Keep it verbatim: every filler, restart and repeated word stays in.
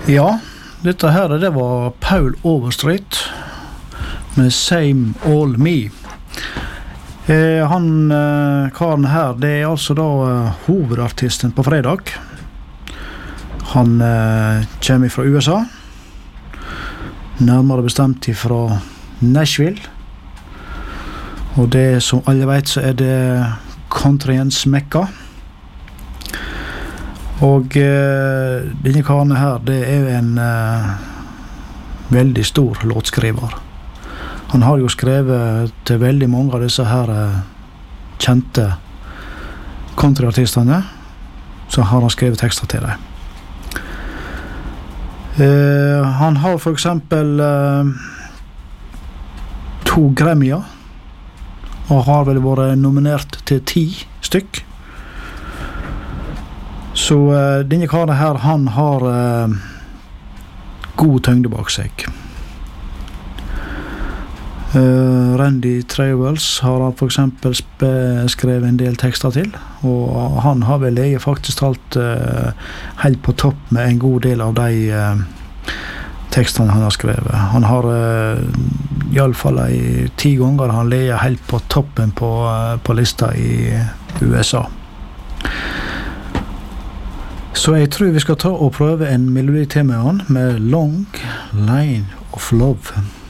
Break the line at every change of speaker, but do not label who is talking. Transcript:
Ja, dette her det var Paul Overstreet med Same All Me. Eh, han, eh, karen her, det er altså da eh, hovedartisten på fredag. Han eh, kommer fra U S A, nærmere bestemt fra Nashville. Og det som alle vet så er det countryens mekka. Og eh, denne karen her, det er en eh, veldig stor låtskriver. Han har jo skrevet til veldig mange av disse her eh, kjente countryartistene, så har han skrevet tekster til dem. Eh, han har for eksempel eh, to Grammyer, og har vel vært nominert til ti stykk. Så uh, denne karen her, han har uh, god tyngde bak seg. Uh, Randy Trewells har han for eksempel skrevet en del tekster til, og han har vel leget faktisk talt uh, helt på topp med en god del av de uh, tekstene han har skrevet. Han har uh, i alle fall i ti ganger han leget helt på toppen på, uh, på lista i U S A. Så jeg tror vi skal ta og prøve en melodi til med han, med Long Line of Love.